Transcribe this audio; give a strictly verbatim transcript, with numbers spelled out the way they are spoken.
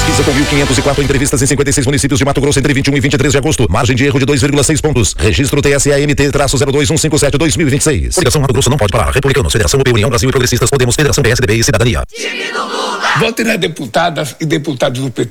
Pesquisa com mil quinhentos e quatro entrevistas em cinquenta e seis municípios de Mato Grosso entre vinte e um e vinte e três de agosto. Margem de erro de dois vírgula seis pontos. Registro T S A M T zero dois um cinco sete dois mil e vinte e seis. Coligação Mato Grosso não pode parar. Republicanos, Federação U P, União Brasil e Progressistas, Podemos, Federação P S D B e Cidadania. Vote nas deputadas e deputados do P T.